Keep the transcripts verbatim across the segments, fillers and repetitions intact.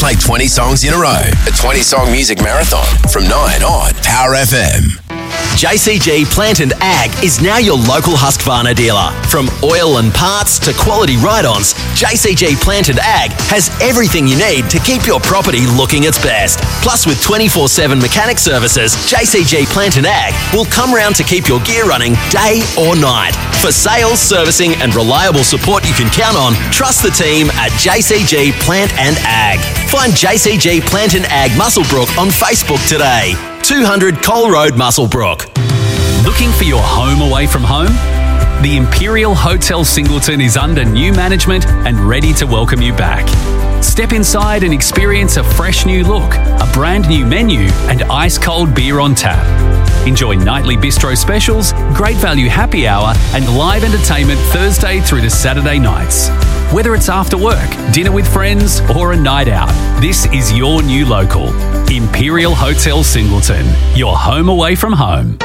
Play twenty songs in a row. A twenty-song music marathon from nine on Power F M. J C G Plant and Ag is now your local Husqvarna dealer. From oil and parts to quality ride-ons, J C G Plant and Ag has everything you need to keep your property looking its best. Plus, with twenty-four seven mechanic services, J C G Plant and Ag will come round to keep your gear running day or night. For sales, servicing and reliable support you can count on, trust the team at J C G Plant and Ag. Find J C G Plant and Ag Muswellbrook on Facebook today. two hundred Cole Road, Muswellbrook. Looking for your home away from home? The Imperial Hotel Singleton is under new management and ready to welcome you back. Step inside and experience a fresh new look, a brand new menu and ice-cold beer on tap. Enjoy nightly bistro specials, great value happy hour and live entertainment Thursday through to Saturday nights. Whether it's after work, dinner with friends or a night out, this is your new local. Imperial Hotel Singleton, your home away from home.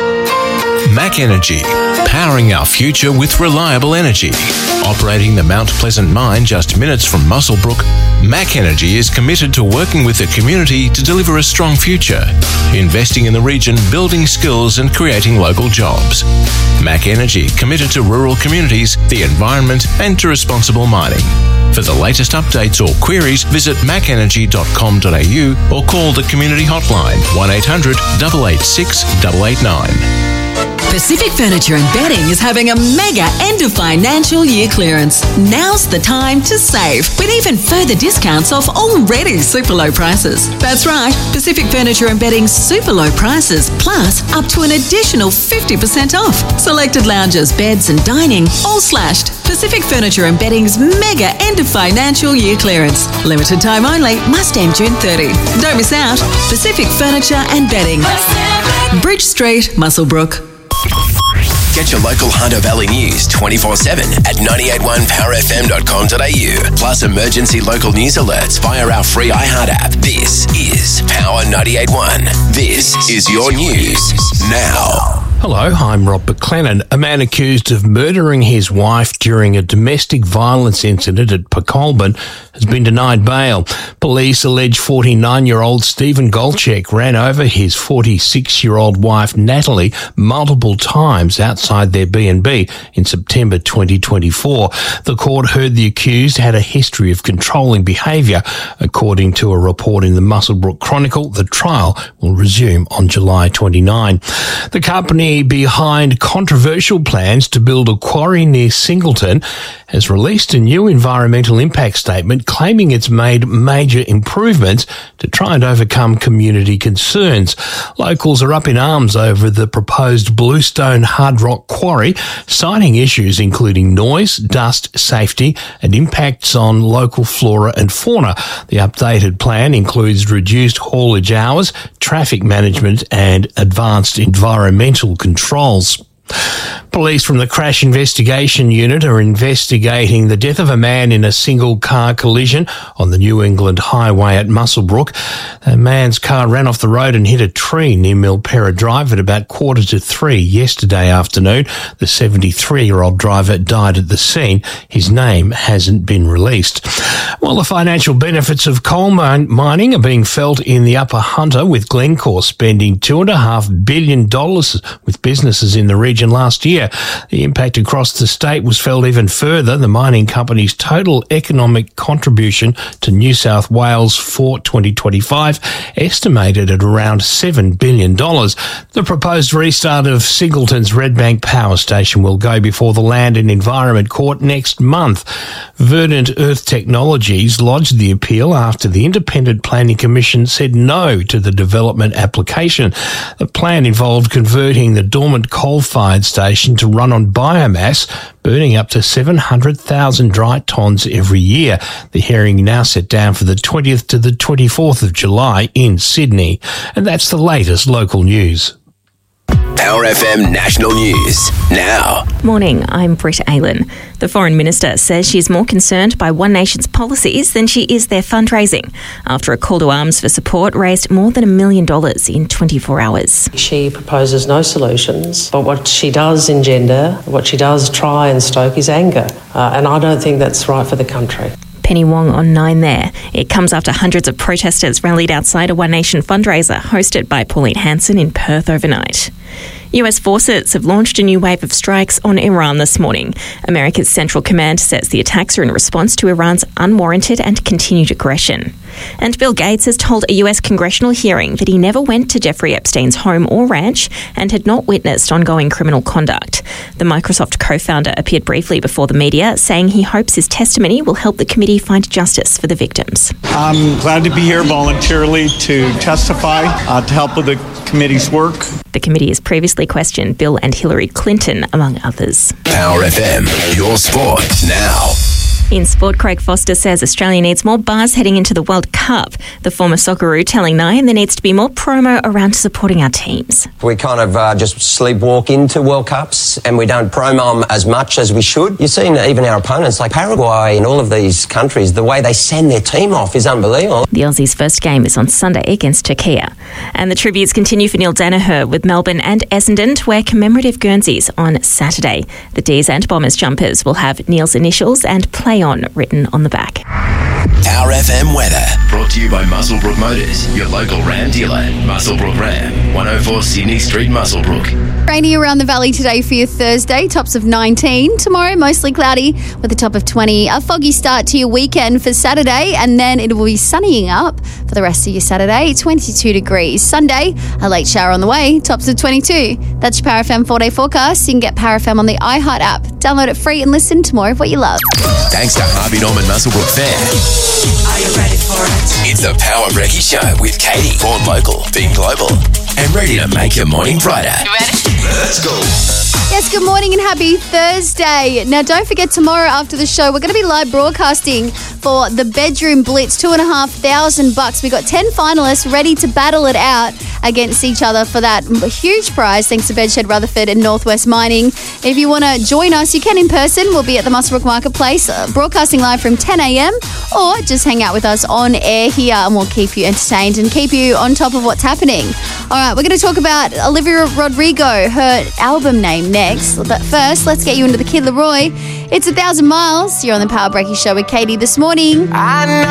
Mac Energy, powering our future with reliable energy. Operating the Mount Pleasant mine just minutes from Muswellbrook, Mac Energy is committed to working with the community to deliver a strong future, investing in the region, building skills and creating local jobs. Mac Energy, committed to rural communities, the environment and to responsible mining. For the latest updates or queries, visit mac energy dot com dot a u or call the community hotline one eight hundred, eight eight six, eight eight nine. Pacific Furniture and Bedding is having a mega end of financial year clearance. Now's the time to save, with even further discounts off already super low prices. That's right, Pacific Furniture and Bedding's super low prices, plus up to an additional fifty percent off. Selected lounges, beds and dining, all slashed. Pacific Furniture and Bedding's mega end of financial year clearance. Limited time only, must end June thirtieth. Don't miss out. Pacific Furniture and Bedding. Bridge Street, Muswellbrook. Get your local Hunter Valley news twenty-four seven at nine eight one power f m dot com dot a u. Plus emergency local news alerts via our free iHeart app. This is Power ninety-eight point one. This is your news now. Hello, I'm Rob McLennan. A man accused of murdering his wife during a domestic violence incident at Pacolban has been denied bail. Police allege forty-nine-year-old Stephen Golchek ran over his forty-six-year-old wife Natalie multiple times outside their B and B in September twenty twenty-four. The court heard the accused had a history of controlling behaviour. According to a report in the Muswellbrook Chronicle, the trial will resume on July twenty-ninth. The company behind controversial plans to build a quarry near Singleton has released a new environmental impact statement claiming it's made major improvements to try and overcome community concerns. Locals are up in arms over the proposed Bluestone hard rock quarry, citing issues including noise, dust, safety and impacts on local flora and fauna. The updated plan includes reduced haulage hours, traffic management and advanced environmental controls. Police from the Crash Investigation Unit are investigating the death of a man in a single-car collision on the New England Highway at Muswellbrook. A man's car ran off the road and hit a tree near Milpera Drive at about quarter to three yesterday afternoon. The seventy-three-year-old driver died at the scene. His name hasn't been released. Well, the financial benefits of coal mine- mining are being felt in the Upper Hunter, with Glencore spending two point five billion dollars with businesses in the region last year. The impact across the state was felt even further. The mining company's total economic contribution to New South Wales for twenty twenty-five estimated at around seven billion dollars. The proposed restart of Singleton's Redbank Power Station will go before the Land and Environment Court next month. Verdant Earth Technologies lodged the appeal after the Independent Planning Commission said no to the development application. The plan involved converting the dormant coal-fired station to run on biomass, burning up to seven hundred thousand dry tonnes every year. The hearing now set down for the twentieth to the twenty-fourth of July in Sydney. And that's the latest local news. Power F M National News now. Morning, I'm Britt Aylan. The Foreign Minister says she's more concerned by One Nation's policies than she is their fundraising, after a call to arms for support raised more than a million dollars in twenty-four hours. She proposes no solutions, but what she does engender, what she does try and stoke is anger, uh, and I don't think that's right for the country. Penny Wong on Nine there. It comes after hundreds of protesters rallied outside a One Nation fundraiser hosted by Pauline Hanson in Perth overnight. U S forces have launched a new wave of strikes on Iran this morning. America's Central Command says the attacks are in response to Iran's unwarranted and continued aggression. And Bill Gates has told a U S congressional hearing that he never went to Jeffrey Epstein's home or ranch and had not witnessed ongoing criminal conduct. The Microsoft co-founder appeared briefly before the media, saying he hopes his testimony will help the committee find justice for the victims. I'm glad to be here voluntarily to testify, uh, to help with the committee's work. The committee has previously questioned Bill and Hillary Clinton, among others. Power F M, your sport now. In sport, Craig Foster says Australia needs more buzz heading into the World Cup. The former Socceroo telling Nine there needs to be more promo around supporting our teams. We kind of uh, just sleepwalk into World Cups and we don't promo them as much as we should. You've seen even our opponents like Paraguay and all of these countries, the way they send their team off is unbelievable. The Aussies' first game is on Sunday against Turkey. And the tributes continue for Neil Danaher with Melbourne and Essendon to wear commemorative Guernseys on Saturday. The D's and Bombers jumpers will have Neil's initials and play on written on the back. Power F M weather. Brought to you by Muswellbrook Motors, your local Ram dealer. Muswellbrook Ram, one oh four Sydney Street, Muswellbrook. Rainy around the valley today for your Thursday, tops of nineteen. Tomorrow, mostly cloudy with a top of twenty. A foggy start to your weekend for Saturday, and then it will be sunnying up for the rest of your Saturday, twenty-two degrees. Sunday, a late shower on the way, tops of twenty-two. That's your Power F M four-day forecast. You can get Power F M on the iHeart app. Download it free and listen to more of what you love. Thanks to Harvey Norman Muswellbrook Fair. Are you ready for it? It's the Power Brekkie Show with Katie. Born local, being global, and ready to make your morning brighter. You ready? Let's go. Yes, good morning and happy Thursday. Now, don't forget, tomorrow after the show, we're going to be live broadcasting for the Bedroom Blitz, two and a half thousand bucks. We've got ten finalists ready to battle it out against each other for that huge prize, thanks to Bedshed Rutherford and Northwest Mining. If you want to join us, you can in person. We'll be at the Muswellbrook Marketplace, uh, broadcasting live from ten a.m, or just hang out with us on air here and we'll keep you entertained and keep you on top of what's happening. All right, we're going to talk about Olivia Rodrigo, her album name next. But first, let's get you into the Kid Laroi. It's A Thousand Miles. You're on the Power Brekkie Show with Katie this morning. I know.